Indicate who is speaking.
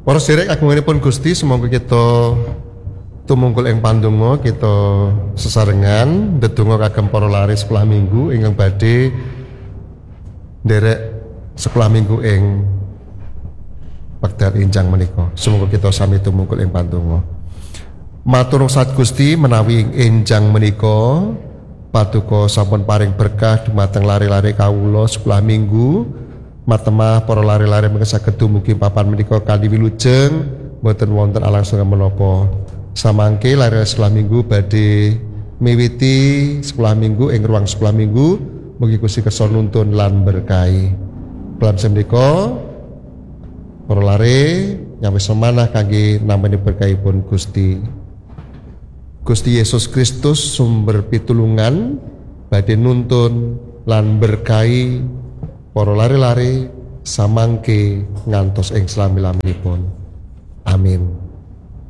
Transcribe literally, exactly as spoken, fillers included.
Speaker 1: Para sedherek agunganipun Gusti, semoga kita tumungkul ing pandonga kita sesarengan ndedonga kagem para lare sekolah minggu ingkang badhe nderek sekolah minggu ing wekdal enjang menika. Semoga kita sami tumungkul ing pandonga. Matur nuwun Gusti menawi ing enjang menika paduka sampun paring berkah dumateng lare-lare kawula sekolah minggu. Matemah para lare-lare menika saged dumugi papan menika kanthi wilujeng boten wonten alangsungan menapa. Samangke lare sekolah minggu badhe miwiti sekolah minggu ing ruang sekolah minggu mugi Gusti kersa nuntun lan berkahi. Kelam menika para lare nyampe semanah kangge nampi berkahipun Gusti. Gusti Yesus Kristus sumber pitulungan badhe nuntun lan berkahi para lare-lare samangke ngantos ing slami-laminipun.